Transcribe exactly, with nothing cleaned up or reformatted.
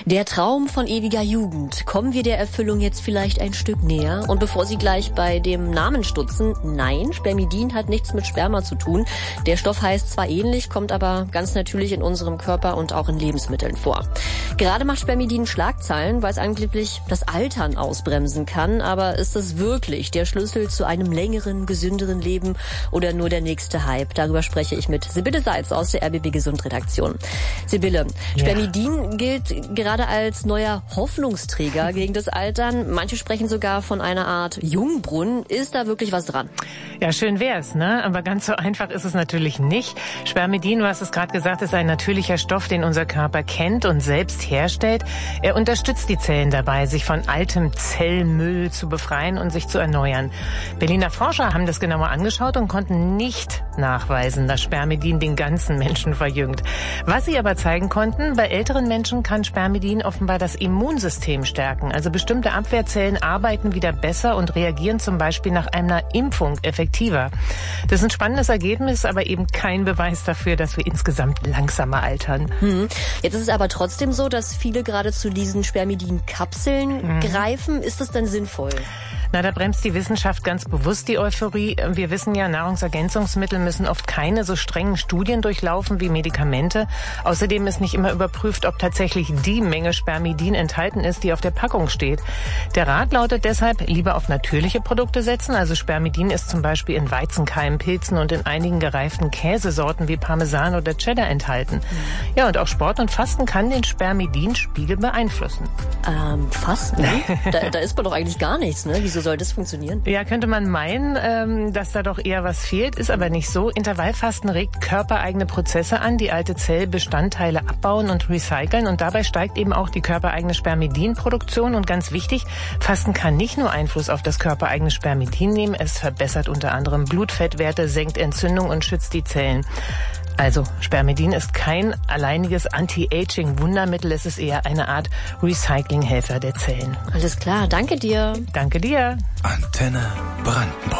Der Traum von ewiger Jugend. Kommen wir der Erfüllung jetzt vielleicht ein Stück näher? Und bevor Sie gleich bei dem Namen stutzen, nein, Spermidin hat nichts mit Sperma zu tun. Der Stoff heißt zwar ähnlich, kommt aber ganz natürlich in unserem Körper und auch in Lebensmitteln vor. Gerade macht Spermidin Schlagzeilen, weil es angeblich das Altern ausbremsen kann. Aber ist es wirklich der Schlüssel zu einem längeren, gesünderen Leben oder nur der nächste Hype? Darüber spreche ich mit Sibylle Seitz aus der R B B Gesund Redaktion. Sibylle, ja. Spermidin gilt gerade als neuer Hoffnungsträger gegen das Altern. Manche sprechen sogar von einer Art Jungbrunnen. Ist da wirklich was dran? Ja, schön wär's, ne? Aber ganz so einfach ist es natürlich nicht. Spermidin, du hast es gerade gesagt, ist ein natürlicher Stoff, den unser Körper kennt und selbst herstellt. Er unterstützt die Zellen dabei, sich von altem Zellmüll zu befreien und sich zu erneuern. Berliner Forscher haben das genauer angeschaut und konnten nicht nachweisen, dass Spermidin den ganzen Menschen verjüngt. Was sie aber zeigen konnten, bei älteren Menschen kann Spermidin offenbar das Immunsystem stärken. Also bestimmte Abwehrzellen arbeiten wieder besser und reagieren zum Beispiel nach einer Impfung effektiver. Das ist ein spannendes Ergebnis, aber eben kein Beweis dafür, dass wir insgesamt langsamer altern. Hm. Jetzt ist es aber trotzdem so, dass viele gerade zu diesen Spermidin-Kapseln mhm. greifen. Ist das denn sinnvoll? Na, da bremst die Wissenschaft ganz bewusst die Euphorie. Wir wissen ja, Nahrungsergänzungsmittel müssen oft keine so strengen Studien durchlaufen wie Medikamente. Außerdem ist nicht immer überprüft, ob tatsächlich die Menge Spermidin enthalten ist, die auf der Packung steht. Der Rat lautet deshalb, lieber auf natürliche Produkte setzen. Also Spermidin ist zum Beispiel in Weizenkeimen, Pilzen und in einigen gereiften Käsesorten wie Parmesan oder Cheddar enthalten. Mhm. Ja, und auch Sport und Fasten kann den Spermidinspiegel beeinflussen. Ähm, Fasten? da, da isst man doch eigentlich gar nichts, ne? Wieso soll das funktionieren? Ja, könnte man meinen, ähm, dass da doch eher was fehlt, ist aber nicht so. Intervallfasten regt körpereigene Prozesse an, die alte Zellbestandteile abbauen und recyceln und dabei steigt eben auch die körpereigene Spermidinproduktion und ganz wichtig, Fasten kann nicht nur Einfluss auf das körpereigene Spermidin nehmen, es verbessert unter anderem Blutfettwerte, senkt Entzündung und schützt die Zellen. Also, Spermidin ist kein alleiniges Anti-Aging-Wundermittel, es ist eher eine Art Recyclinghelfer der Zellen. Alles klar, danke dir. Danke dir. Antenne Brandenburg.